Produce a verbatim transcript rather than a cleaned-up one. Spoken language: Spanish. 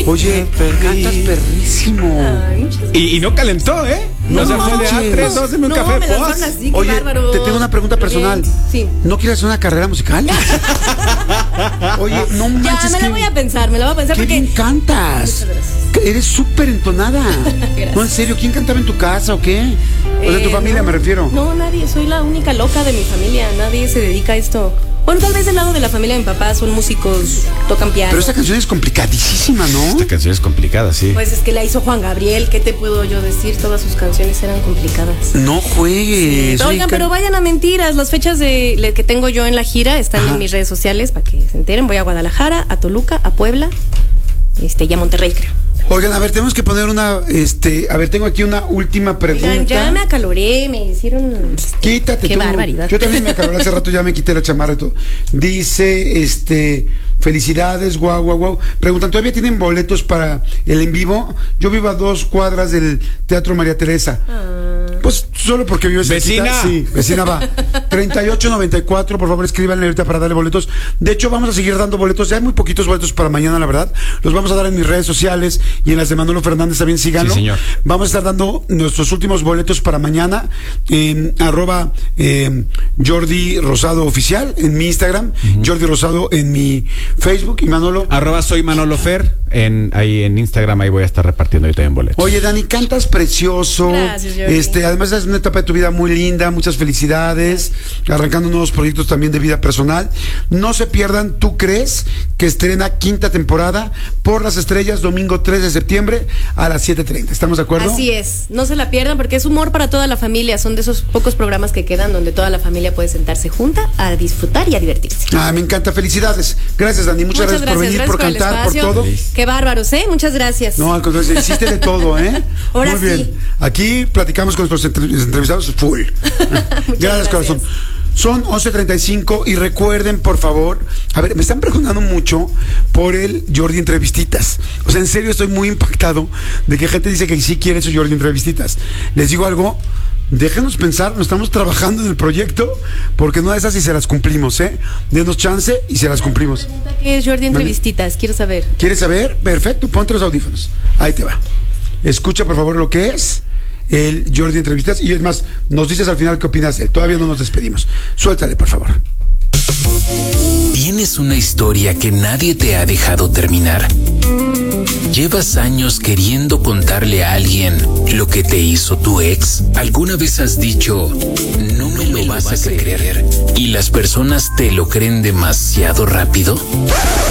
Oye, cantas perrísimo. Ay, y, y no calentó, ¿eh? No, o sea, fue de, ah, manches. tres, dos, deme un no, café. me las pues. van así, qué Oye, bárbaro. te tengo una pregunta personal. Bien, sí. ¿No quieres hacer una carrera musical? Oye, no Ya, manches. me la que- voy a pensar, me la voy a pensar ¡Qué porque... bien cantas! Muchas gracias. Que Eres súper entonada. Gracias. No, en serio, ¿quién cantaba en tu casa o qué? O de tu Eh, familia, no, me refiero. No, nadie, soy la única loca de mi familia, nadie se dedica a esto. Bueno, tal vez del lado de la familia de mi papá son músicos, tocan piano. Pero esta canción es complicadísima, ¿no? Esta canción es complicada, sí. Pues es que la hizo Juan Gabriel, ¿qué te puedo yo decir? Todas sus canciones eran complicadas. No juegues. Oigan, Oye, pero can- vayan a mentiras. Las fechas de le- que tengo yo en la gira están Ajá. en mis redes sociales para que se enteren. Voy a Guadalajara, a Toluca, a Puebla, este, y a Monterrey, creo. Oigan, a ver, tenemos que poner una, este, a ver, tengo aquí una última pregunta. Oigan, ya me acaloré, me hicieron. este, Quítate Qué tú. barbaridad. Yo también me acabé hace rato, ya me quité la chamarra y todo. Dice, este, felicidades, guau, guau, guau. Preguntan, ¿todavía tienen boletos para el en vivo? Yo vivo a dos cuadras del Teatro María Teresa. Ah. Pues solo porque vivo cerquita. Vecina. Sí, vecina va. treinta y ocho noventa y cuatro, por favor, escríbanle ahorita para darle boletos. De hecho, vamos a seguir dando boletos. Ya hay muy poquitos boletos para mañana, la verdad. Los vamos a dar en mis redes sociales y en las de Manolo Fernández también, síganlo. Sí, señor. Vamos a estar dando nuestros últimos boletos para mañana en arroba eh, Jordi Rosado Oficial en mi Instagram, uh-huh. Jordi Rosado en mi Facebook y Manolo. Arroba soy Manolo Fer, en, ahí en Instagram, ahí voy a estar repartiendo yo también boletos. Oye, Dani, cantas precioso. Gracias, Jordi. Este, además es una etapa de tu vida muy linda, muchas felicidades, arrancando nuevos proyectos también de vida personal. No se pierdan, ¿tú crees? Que estrena quinta temporada por Las Estrellas, domingo tres de septiembre a las siete treinta. ¿Estamos de acuerdo? Así es, no se la pierdan porque es humor para toda la familia. Son de esos pocos programas que quedan donde toda la familia puede sentarse junta a disfrutar y a divertirse. Ah, me encanta, felicidades. Gracias, Dani, muchas, Muchas gracias, por venir, gracias por el cantar, por espacio. todo. Qué bárbaros, ¿eh? Muchas gracias. No, al contrario, hiciste de todo, ¿eh? Ahora Muy bien. sí. Aquí platicamos con nuestros entre- entrevistados full. gracias, gracias. corazón. Son once treinta y cinco y recuerden, por favor, a ver, me están preguntando mucho por el Jordi Entrevistitas. O sea, en serio estoy muy impactado de que gente dice que sí quiere su Jordi Entrevistitas. Les digo algo, déjenos pensar, no estamos trabajando en el proyecto, porque no de esas y se las cumplimos, ¿eh? Denos chance y se las cumplimos. ¿Qué es Jordi Entrevistitas? Quiero saber. ¿Quieres saber? Perfecto, ponte los audífonos. Ahí te va. Escucha, por favor, lo que es el Jordi Entrevistas. Y es más, nos dices al final qué opinas de él. Todavía no nos despedimos. Suéltale, por favor. ¿Tienes una historia que nadie te ha dejado terminar? ¿Llevas años queriendo contarle a alguien lo que te hizo tu ex? ¿Alguna vez has dicho, no me lo vas a creer? ¿Y las personas te lo creen demasiado rápido?